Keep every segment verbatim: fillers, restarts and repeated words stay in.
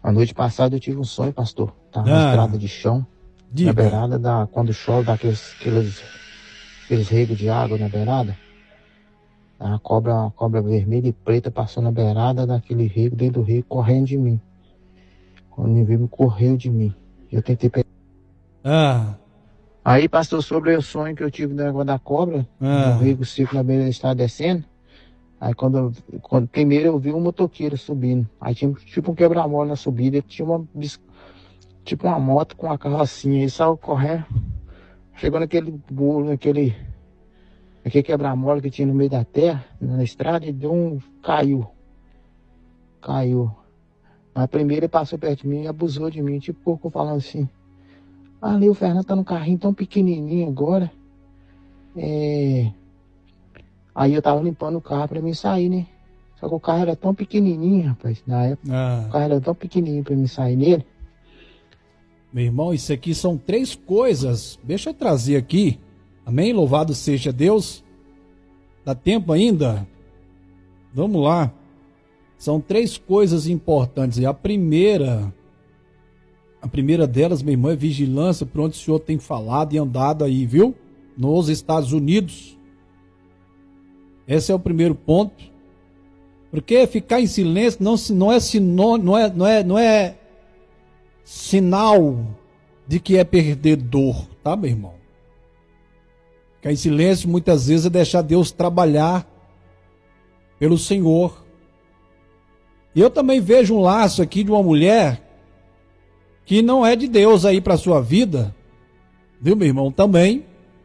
A noite passada eu tive um sonho, pastor. Tava Ah. na estrada de chão, Diga. na beirada da... Quando chove, dá aqueles, aqueles, aqueles regos de água na beirada. A cobra, a cobra vermelha e preta passou na beirada daquele rego, dentro do rego, correndo de mim. Quando me viu, me correu de mim. Eu tentei pegar. Ah. Aí, pastor, sobre o sonho que eu tive da água da cobra, Ah. o rego seco na beira da estrada descendo. Aí, quando, eu- quando primeiro eu vi um motoqueiro subindo. Aí tinha tipo um quebra-mola na subida. Tinha uma, bis- tipo uma moto com uma carrocinha. Ele saiu correndo. Chegou naquele bolo, naquele, naquele quebra-mola que tinha no meio da terra, na estrada, e deu um. Caiu. Caiu. Mas primeiro ele passou perto de mim e abusou de mim. Tipo, pouco falando assim. Ali o Fernando tá num carrinho tão pequenininho agora. É... Aí eu tava limpando o carro pra mim sair, né? Só que o carro era tão pequenininho, rapaz. Na época, Ah. o carro era tão pequenininho pra mim sair nele. Meu irmão, isso aqui são três coisas. Deixa eu trazer aqui. Amém? Louvado seja Deus. Dá tempo ainda? Vamos lá. São três coisas importantes. E a primeira, a primeira delas, meu irmão, é vigilância, por onde o senhor tem falado e andado aí, viu? Nos Estados Unidos. Esse é o primeiro ponto. Porque ficar em silêncio não, não é sinônimo, não é, não é, não é sinal de que é perdedor, tá, meu irmão? Ficar em silêncio muitas vezes é deixar Deus trabalhar pelo Senhor. E eu também vejo um laço aqui de uma mulher que não é de Deus aí para sua vida, viu, meu irmão? Também.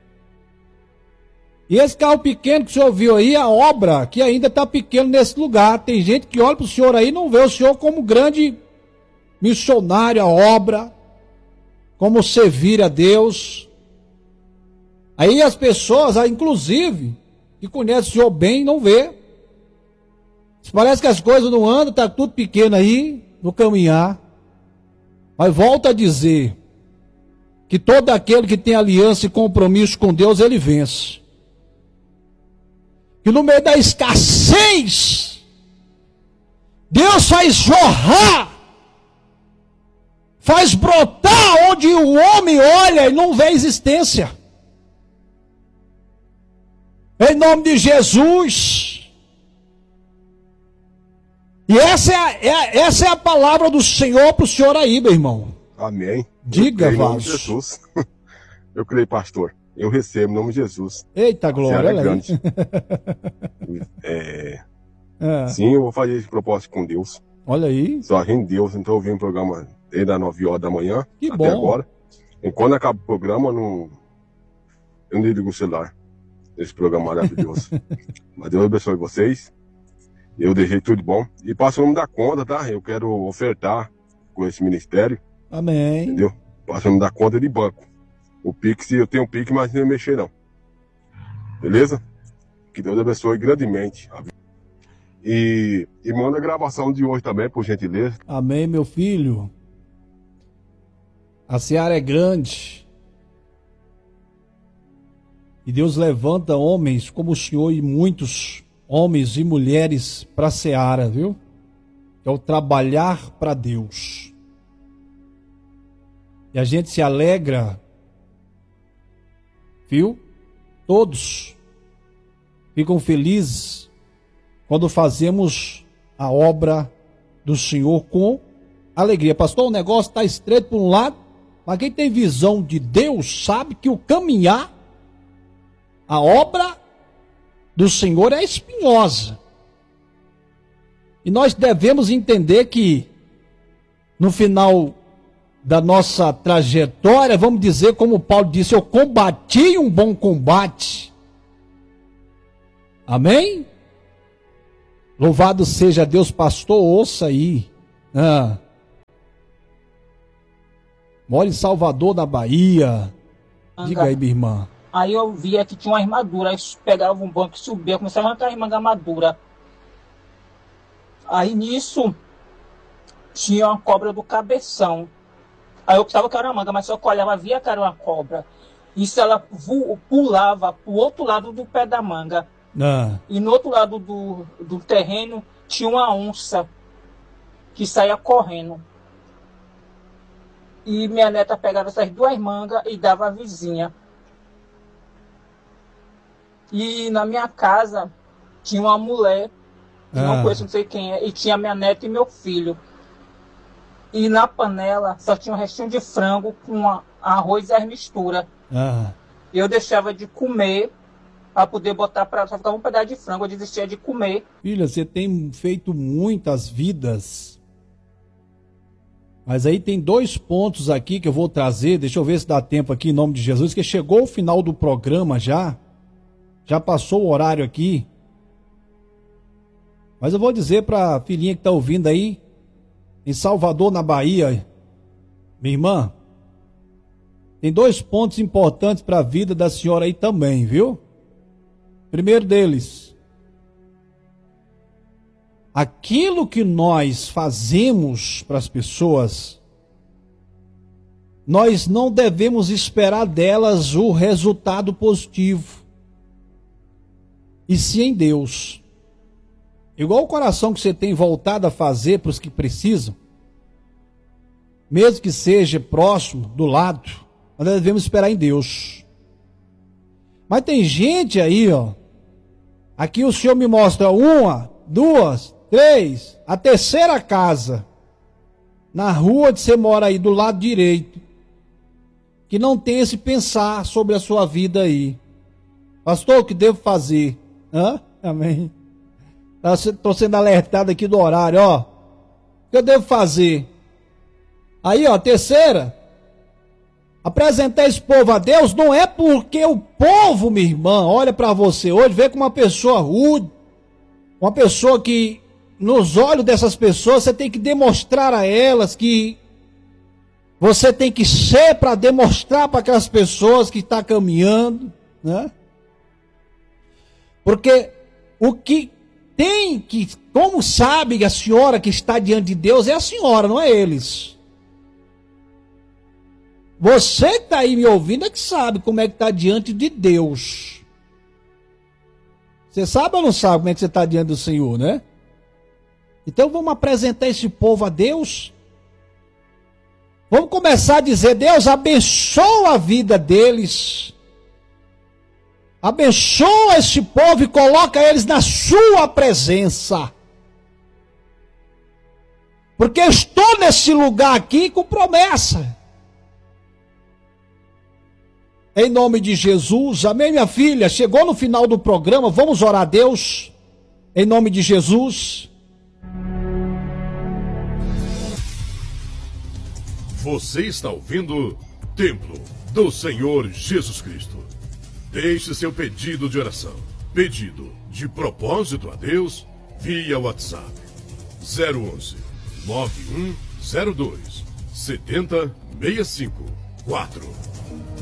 E esse carro pequeno que o senhor viu aí, a obra que ainda está pequeno nesse lugar. Tem gente que olha para o senhor aí e não vê o senhor como grande missionário, a obra, como servir a Deus. Aí as pessoas, inclusive, que conhecem o senhor bem, não vê. Parece que as coisas não andam, está tudo pequeno aí, no caminhar. Mas volto a dizer que todo aquele que tem aliança e compromisso com Deus, ele vence. Que no meio da escassez, Deus faz jorrar, faz brotar onde o homem olha e não vê existência. Em nome de Jesus. E essa é a, é a, essa é a palavra do Senhor para o senhor aí, meu irmão. Amém. Diga, Em nome de Vasco. Jesus. Eu creio, pastor. Eu recebo em nome de Jesus. Eita glória, é olha aí. grande. É, É, sim, eu vou fazer esse propósito com Deus. olha aí. Só em Deus. Então eu ouvi um programa desde as nove horas da manhã Que até bom. agora. E quando acaba o programa, eu não, eu não ligo o celular. Esse programa maravilhoso. Mas Deus abençoe vocês. Eu deixei tudo bom. E passa o nome da conta, tá? Eu quero ofertar com esse ministério. Amém. Entendeu? Passa o nome da conta de banco. O Pix, eu tenho um Pix, mas não mexer não. Beleza? Que Deus abençoe grandemente. E, e manda a gravação de hoje também, por gentileza. Amém, meu filho. A seara é grande. E Deus levanta homens como o Senhor e muitos homens e mulheres para a seara, viu? É o trabalhar para Deus. E a gente se alegra, viu? Todos ficam felizes quando fazemos a obra do Senhor com alegria. Pastor, o negócio está estreito por um lado, mas quem tem visão de Deus sabe que o caminhar, a obra do Senhor é espinhosa. E nós devemos entender que no final da nossa trajetória, vamos dizer como Paulo disse, eu combati um bom combate. Amém? Louvado seja Deus, pastor, ouça aí. Ah. Mora em Salvador, na Bahia. Diga aí, minha irmã. Aí eu via que tinha uma armadura, aí pegava um banco e subia, começava a arrancar a armadura. Aí nisso tinha uma cobra do cabeção. Aí eu pensava que era uma manga, mas só que eu olhava, via que era uma cobra. Isso ela pulava pro outro lado do pé da manga. Ah. E no outro lado do, do terreno tinha uma onça que saía correndo. E minha neta pegava essas duas mangas e dava à vizinha. E na minha casa tinha uma mulher, que Ah. não conheço, não sei quem é, e tinha minha neta e meu filho. E na panela só tinha um restinho de frango com a- arroz e as misturas. Ah. Eu deixava de comer para poder botar para... Só ficava um pedaço de frango, eu desistia de comer. Filha, você tem feito muitas vidas. Mas aí tem dois pontos aqui que eu vou trazer. Deixa eu ver se dá tempo aqui em nome de Jesus, que chegou o final do programa já. Já passou o horário aqui. Mas eu vou dizer para a filhinha que está ouvindo aí, em Salvador, na Bahia, minha irmã, tem dois pontos importantes para a vida da senhora aí também, viu? Primeiro deles, aquilo que nós fazemos para as pessoas, nós não devemos esperar delas o resultado positivo, e sim em Deus. Igual o coração que você tem voltado a fazer para os que precisam, mesmo que seja próximo, do lado, nós devemos esperar em Deus. Mas tem gente aí, ó, aqui o Senhor me mostra uma, duas, três, a terceira casa, na rua onde você mora aí, do lado direito, que não tem esse pensar sobre a sua vida aí. Pastor, o que devo fazer? Hã? Amém. Estou sendo alertado aqui do horário, ó. O que eu devo fazer? Aí, ó, terceira. Apresentar esse povo a Deus não é porque o povo, minha irmã, olha para você hoje, vê com uma pessoa rude, uma pessoa que, nos olhos dessas pessoas, você tem que demonstrar a elas que você tem que ser para demonstrar para aquelas pessoas que estão caminhando, né? Porque o que tem que, como sabe a senhora que está diante de Deus, é a senhora, não é eles. Você que está aí me ouvindo é que sabe como é que está diante de Deus. Você sabe ou não sabe como é que você está diante do Senhor, né? Então vamos apresentar esse povo a Deus. Vamos começar a dizer, Deus abençoa a vida deles. Abençoa esse povo e coloca eles na sua presença. Porque eu estou nesse lugar aqui com promessa. Em nome de Jesus, amém, minha filha? Chegou no final do programa, vamos orar a Deus. Em nome de Jesus. Você está ouvindo Templo do Senhor Jesus Cristo. Deixe seu pedido de oração, pedido de propósito a Deus, via WhatsApp zero onze, nove um zero dois, sete zero seis cinco quatro.